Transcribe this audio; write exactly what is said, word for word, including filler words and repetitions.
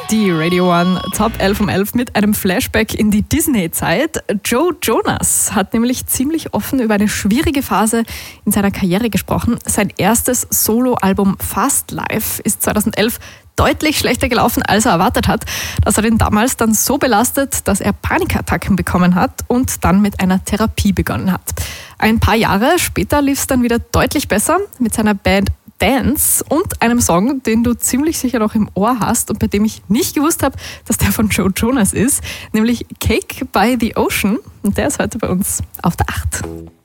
Die Radio One Top elf um elf mit einem Flashback in die Disney-Zeit. Joe Jonas hat nämlich ziemlich offen über eine schwierige Phase in seiner Karriere gesprochen. Sein erstes Solo-Album Fast Life ist zweitausendelf deutlich schlechter gelaufen, als er erwartet hat. Das hat ihn damals dann so belastet, dass er Panikattacken bekommen hat und dann mit einer Therapie begonnen hat. Ein paar Jahre später lief es dann wieder deutlich besser mit seiner Band Dance und einem Song, den du ziemlich sicher noch im Ohr hast und bei dem ich nicht gewusst habe, dass der von Joe Jonas ist, nämlich Cake by the Ocean. Und der ist heute bei uns auf der acht.